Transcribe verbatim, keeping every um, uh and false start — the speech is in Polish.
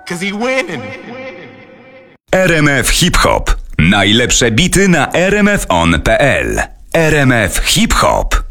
'cause he winning. R M F Hip Hop. Najlepsze bity na r m f on kropka p l. R M F Hip Hop.